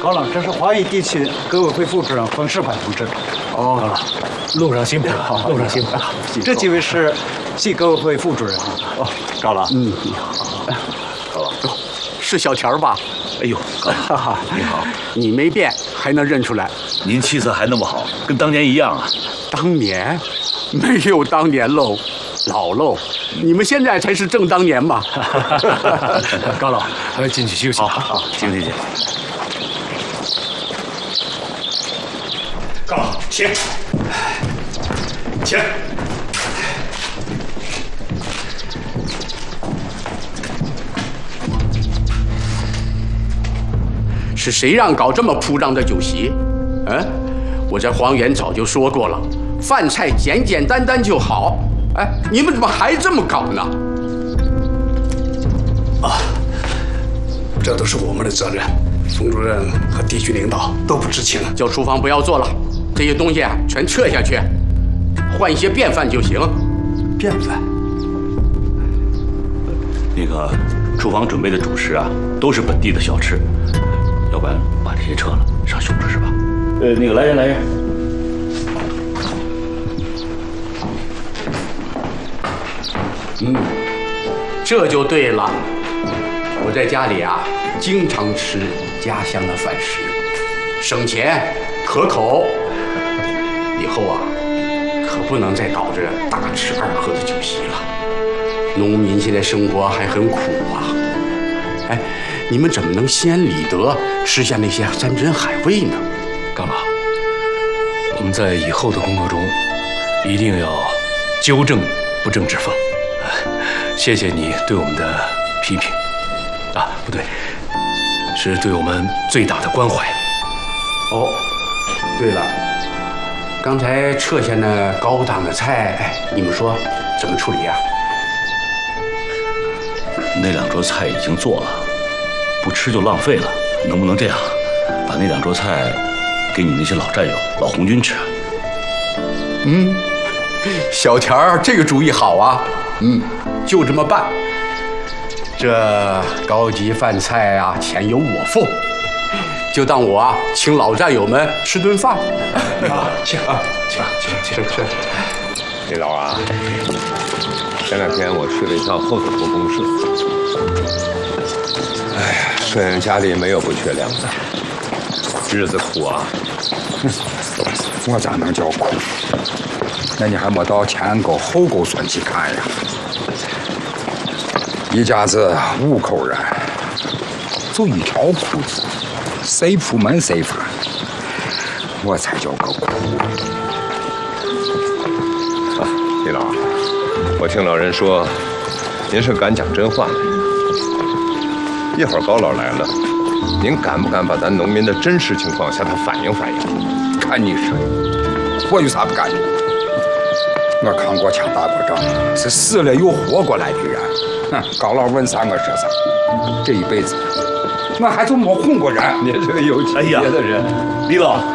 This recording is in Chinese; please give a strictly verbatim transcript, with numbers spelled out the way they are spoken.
高冷，这是华谊地区革委会副主任冯世宽同志。 哦，路上辛苦了，路上辛苦了。 这几位是系革委会副主任。 哦，高冷， 嗯，你好。 高冷， 是小钱儿吧？ 哎呦，高冷，你好， 你没变还能认出来？ 您气色还那么好，跟当年一样啊。 当年没有当年喽。 老喽，你们现在才是正当年嘛！ 高老，进去休息。好，好，行行行。高老，请，请。 是谁让搞这么铺张的酒席？嗯，我在黄原早就说过了，饭菜简简单单就好。 哎，你们怎么还这么搞呢？ 啊，这都是我们的责任，冯主任和地区领导都不知情。 叫厨房不要做了，这些东西啊全撤下去，换一些便饭就行。 便饭？ 那个厨房准备的主食啊，都是本地的小吃，要不然把这些撤了，上休吃是吧？呃，那个来人来人。 嗯，这就对了。我在家里啊，经常吃家乡的饭食，省钱可口。以后啊，可不能再搞这大吃二喝的酒席了。农民现在生活还很苦啊。哎，你们怎么能心安理得吃下那些山珍海味呢？ 高老，我们在以后的工作中一定要纠正不正之风。 谢谢你对我们的批评，啊，不对，是对我们最大的关怀。 哦，对了，刚才撤下那高档的菜，哎，你们说怎么处理呀？ 那两桌菜已经做了，不吃就浪费了，能不能这样，把那两桌菜给你那些老战友、老红军吃？ 嗯，小钱儿，这个主意好啊。嗯。 就这么办，这高级饭菜啊，钱由我付，就当我啊请老战友们吃顿饭。 啊，请啊，请请请吃。 李老啊，前两天我去了一趟后头国公社，哎呀，虽然家里没有不缺粮的，日子苦啊。 哼，我咋能叫苦？那你还没到前沟后沟村去看呀？ 一家子五口人，就一条裤子，谁出门谁饭，我才叫个苦。 啊，李老，我听老人说，您是敢讲真话的。一会儿高老来了，您敢不敢把咱农民的真实情况向他反映反映？ 看你说，我有啥不敢的？我扛过枪打过仗，是死了又活过来的人。 哼，高老问啥我说啥。这一辈子，我还就没哄过人。 你这个有情节的人， 李老。